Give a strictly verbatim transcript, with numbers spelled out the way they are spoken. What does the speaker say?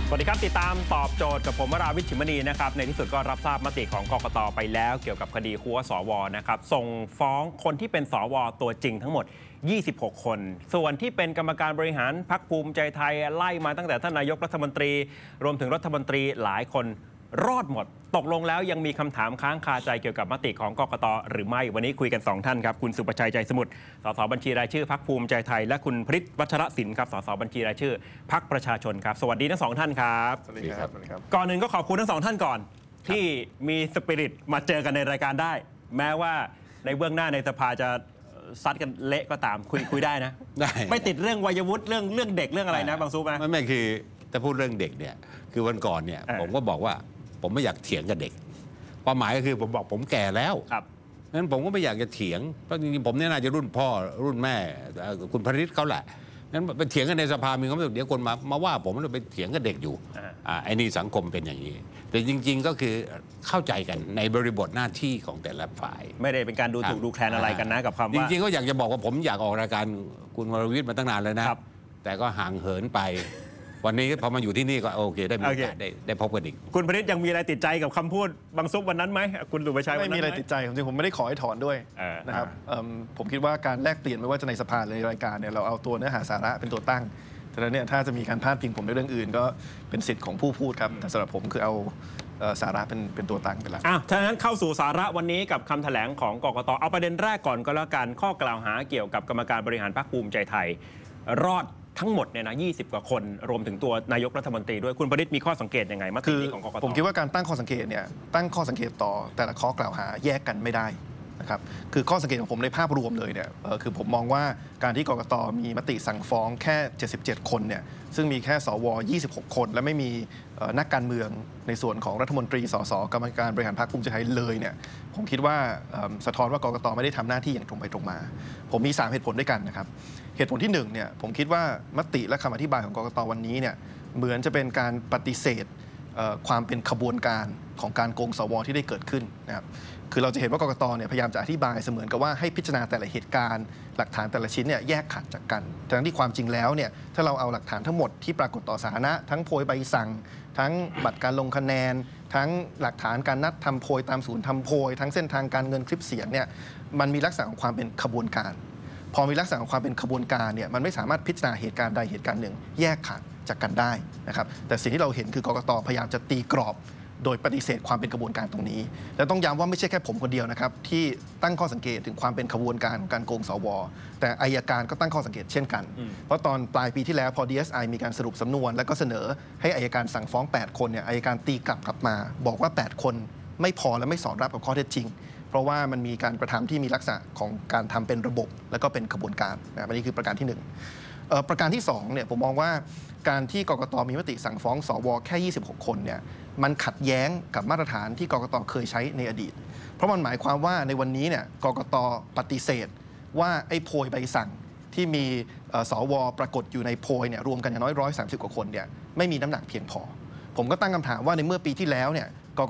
สวัสดีครับติดตามตอบโจทย์กับผมวราวิช ชิมณีนะครับในที่สุดก็รับทราบมติของกกต.ไปแล้วเกี่ยวกับคดีหัวสวนะครับส่งฟ้องคนที่เป็นสวตัวจริงทั้งหมดยี่สิบหกคนส่วนที่เป็นกรรมการบริหารพรรคภูมิใจไทยไล่มาตั้งแต่ท่านนายกรัฐมนตรีรวมถึงรัฐมนตรีหลายคนรอดหมดตกลงแล้วยังมีคำถามค้างคาใจเกี่ยวกับมติของกกต.หรือไม่วันนี้คุยกันสองท่านครับคุณสุประชัยใจสมุทรสสบัญชีรายชื่อพรรคภูมิใจไทยและคุณพฤทธิ์วัชรศิลป์ครับสสบัญชีรายชื่อพรรคประชาชนครับสวัสดีทั้งสองท่านครับสวัสดีครับก่อนหนึ่งก็ขอบคุณทั้งสองท่านก่อนที่มีสปิริตมาเจอกันในรายการได้แม้ว่าในเบื้องหน้าในสภาจะซัดกันเละก็ตามคุยคุยได้นะได้ไม่ติดเรื่องวัยวุฒิเรื่องเรื่องเด็กเรื่องอะไรนะบางซูไหมไม่ไม่คือแต่พูดเรื่องเด็กเนี่ยคือวันก่อนเนี่ยผมก็บอกว่าผมไม่อยากเถียงกับเด็กความหมายก็คือผมบอกผมแก่แล้วครับงั้นผมก็ไม่อยากจะเถียงเพราะจริงๆผมเนี่ยน่าจะรุ่นพ่อรุ่นแม่คุณพริตเขาแหละงั้นไปเถียงกันในสภามีความรู้สึกเดี๋ยวคนมามาว่าผมเราไปเถียงกับเด็กอยู่อ่าไอ้นี่สังคมเป็นอย่างนี้แต่จริงๆก็คือเข้าใจกันในบริบทหน้าที่ของแต่ละฝ่ายไม่ได้เป็นการดูถูกดูแคลนอะไรกันนะกับคำว่าจริงๆก็อยากจะบอกว่าผมอยากออกรายการคุณวรวิทย์มาตั้งนานแล้วนะแต่ก็ห่างเหินไปวันนี้พอมาอยู่ที่นี่ก็โอเคได้มีโอกาสได้ได้พบกันอีกคุณพฤทธิ์ยังมีอะไรติดใจกับคำพูดบางซุปวันนั้นไหมคุณสุประชัยไม่มีอะไรติดใจจริงผมไม่ได้ขอให้ถอนด้วยนะครับผมคิดว่าการแลกเปลี่ยนไม่ว่าจะในสภาหรือในรายการเนี่ยเราเอาตัวเนื้อหาสาระเป็นตัวตั้งแต่แล้วเนี่ยถ้าจะมีการพาดพิงผมในเรื่องอื่นก็เป็นสิทธิ์ของผู้พูดครับแต่สำหรับผมคือเอาสาระเป็นเป็นตัวตั้งไปแล้วอ่ะถ้างั้นเข้าสู่สาระวันนี้กับคำแถลงของกกต.เอาประเด็นแรกก่อนก็แล้วกันข้อกล่าวหาเกี่ยวกับกรรมการบริหารพรรคภูมิใจไทยรอดทั้งหมดเนี่ยนะยี่สิบกว่าคนรวมถึงตัวนายกรัฐมนตรีด้วยคุณประดิษฐ์มีข้อสังเกตยังไงมตินี้ของกกต. ผมคิดว่าการตั้งข้อสังเกตเนี่ยตั้งข้อสังเกตต่อแต่ละข้อกล่าวหาแยกกันไม่ได้นะครับคือข้อสังเกตของผมในภาพรวมเลยเนี่ยคือผมมองว่าการที่กกต.มีมติสั่งฟ้องแค่เจ็ดสิบเจ็ดคนเนี่ยซึ่งมีแค่สวยี่สิบหกคนและไม่มีนักการเมืองในส่วนของรัฐมนตรีสสกรรมการบริหารพรรคภูมิใจไทยเลยเนี่ยผมคิดว่าสะท้อนว่ากกต.ไม่ได้ทำหน้าที่อย่างตรงไปตรงมาผมมีสามเหตุผลด้วยกันนะครับเหตุผลที่หนึ่งเนี่ยผมคิดว่ามติและคำอธิบายของกกต.วันนี้เนี่ยเหมือนจะเป็นการปฏิเสธความเป็นขบวนการของการโกงสวที่ได้เกิดขึ้นนะครับคือเราจะเห็นว่ากกต.เนี่ยพยายามจะอธิบายเสมือนกับว่าให้พิจารณาแต่ละเหตุการณ์หลักฐานแต่ละชิ้นเนี่ยแยกขัดจากกันทั้งที่ความจริงแล้วเนี่ยถ้าเราเอาหลักฐานทั้งหมดที่ปรากฏต่อสาธารณะทั้งโพยใบสั่งทั้งบัตรการลงคะแนนทั้งหลักฐานการนัดทำโพยตามศูนย์ทำโพยทั้งเส้นทางการเงินคลิปเสียงเนี่ยมันมีลักษณะของความเป็นขบวนการพอมีลักษณะของความเป็นขบวนการเนี่ยมันไม่สามารถพิจารณาเหตุการณ์ใดเหตุการณ์หนึ่งแยกขาดจากกันได้นะครับแต่สิ่งที่เราเห็นคือกกต.พยายามจะตีกรอบโดยปฏิเสธความเป็นกระบวนการตรงนี้และต้องย้ำว่าไม่ใช่แค่ผมคนเดียวนะครับที่ตั้งข้อสังเกตถึงความเป็นขบวนการของการโกงสวแต่อัยการก็ตั้งข้อสังเกตเช่นกันเพราะตอนปลายปีที่แล้วพอ ดี เอส ไอ มีการสรุปสำนวนแล้วก็เสนอให้อัยการสั่งฟ้องแปดคนเนี่ยอัยการตีกลับกลับมาบอกว่าแปดคนไม่พอและไม่สอดรับกับข้อเท็จจริงเพราะว่ามันมีการกระทำที่มีลักษณะของการทำเป็นระบบและก็เป็นขบวนการนะอันนี้คือประการที่หนึ่งประการที่สองเนี่ยผมมองว่าการที่กกต.มีมติสั่งฟ้องสวแค่ยี่สิบหกคนเนี่ยมันขัดแย้งกับมาตรฐานที่กกต.เคยใช้ในอดีตเพราะมันหมายความว่าในวันนี้เนี่ยกกต.ปฏิเสธว่าไอ้โพยใบสั่งที่มีสวปรากฏอยู่ในโพยเนี่ยรวมกันอย่างน้อยร้อยสามสิบกว่าคนเนี่ยไม่มีน้ำหนักเพียงพอผมก็ตั้งคำถามว่าในเมื่อปีที่แล้วเนี่ย